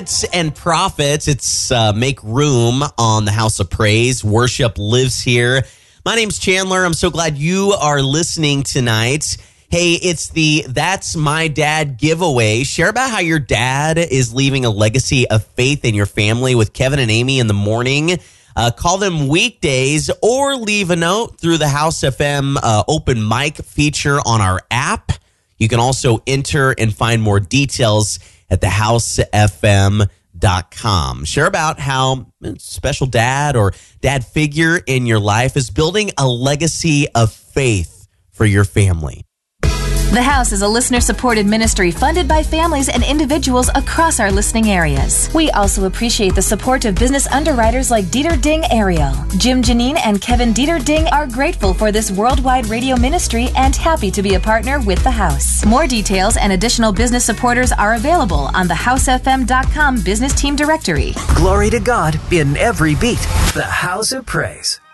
And prophets. It's Make Room on the House of Praise. Worship lives here. My name's Chandler. I'm so glad you are listening tonight. Hey, it's the That's My Dad giveaway. Share about how your dad is leaving a legacy of faith in your family with Kevin and Amy in the morning. Call them weekdays or leave a note through the House FM open mic feature on our app. You can also enter and find more details at thehousefm.com. Share about how a special dad or dad figure in your life is building a legacy of faith for your family. The House is a listener-supported ministry funded by families and individuals across our listening areas. We also appreciate the support of business underwriters like Dieter Ding Ariel. Jim Janine and Kevin Dieter Ding are grateful for this worldwide radio ministry and happy to be a partner with the House. More details and additional business supporters are available on the HouseFM.com business team directory. Glory to God in every beat. The House of Praise.